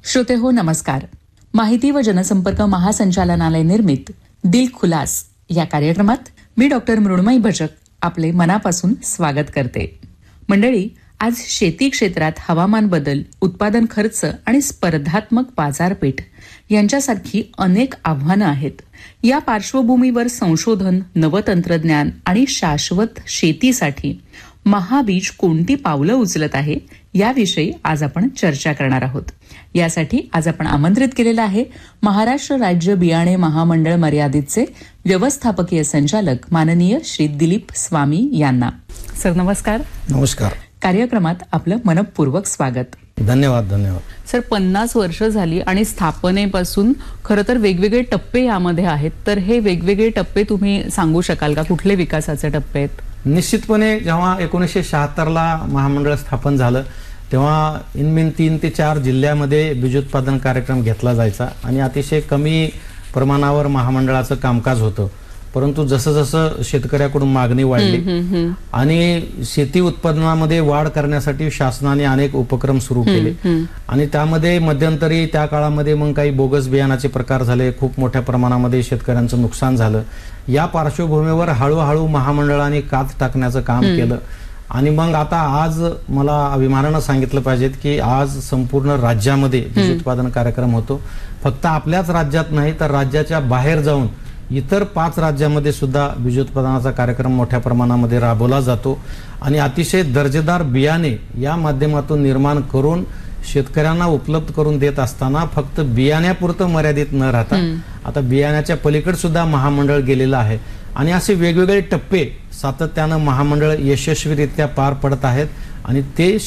श्रोते हो नमस्कार. माहिती व जनसंपर्क महासंचालनालय निर्मित दिल खुलास या कार्यक्रमात मी डॉक्टर मृण्मयी भजक आपले मनापासून स्वागत करते. मंडळी, आज शेती क्षेत्रात हवामान बदल, उत्पादन खर्च आणि स्पर्धात्मक बाजारपेठ यांच्यासारखी अनेक आव्हानं आहेत. या पार्श्वभूमीवर संशोधन, नवतंत्रज्ञान आणि शाश्वत शेतीसाठी महाबीज कोणती पावलं उचलत आहे याविषयी आज आपण चर्चा करणार आहोत. यासाठी आज आपण आमंत्रित केलेलं आहे महाराष्ट्र राज्य बियाणे महामंडळ मर्यादितचे व्यवस्थापकीय संचालक माननीय श्री दिलीप स्वामी यांना. सर नमस्कार. नमस्कार. कार्यक्रमात आपलं मनपूर्वक स्वागत. धन्यवाद. धन्यवाद. सर, 50 वर्ष झाली आणि स्थापनेपासून खरं तर वेगवेगळे टप्पे यामध्ये आहेत. तर हे वेगवेगळे टप्पे तुम्ही सांगू शकाल का? कुठले विकासाचे टप्पे आहेत? निश्चितपणे जेव्हा 1976ला महामंडळ स्थापन झालं तेव्हा इनमीन 3 ते 4 जिल्ह्यामध्ये बीजोत्पादन कार्यक्रम घेतला जायचा आणि अतिशय कमी प्रमाणावर महामंडळाचं कामकाज होतं. परंतु जसं जसं शेतकऱ्याकडून मागणी वाढली आणि शेती उत्पादनामध्ये वाढ करण्यासाठी शासनाने अनेक उपक्रम सुरू केले आणि त्यामध्ये मध्यंतरी त्या काळामध्ये मग काही बोगस बियाणाचे प्रकार झाले, खूप मोठ्या प्रमाणामध्ये शेतकऱ्यांचं नुकसान झालं. या पार्श्वभूमीवर हळूहळू महामंडळाने कात टाकण्याचं काम केलं आणि मग आता आज मला अभिमानानं सांगितलं पाहिजे की आज संपूर्ण राज्यामध्ये बीज उत्पादन कार्यक्रम होतो. फक्त आपल्याच राज्यात नाही तर राज्याच्या बाहेर जाऊन इतर 5 राज्यामध्ये सुद्धा बीजोत्पादनाचा कार्यक्रम मोठ्या प्रमाणामध्ये राबवला जातो आणि अतिशय दर्जेदार बियाणे या माध्यमातून निर्माण करून शेतकऱ्यांना उपलब्ध करून देत असताना फक्त बियाण्यापुरतं मर्यादित न राहता आता बियाण्याच्या पलीकडे सुद्धा महामंडळ गेलेलं आहे आणि असे वेगवेगळे टप्पे सातत्यानं महामंडळ यशस्वीरित्या पार पडत आहेत आणि ते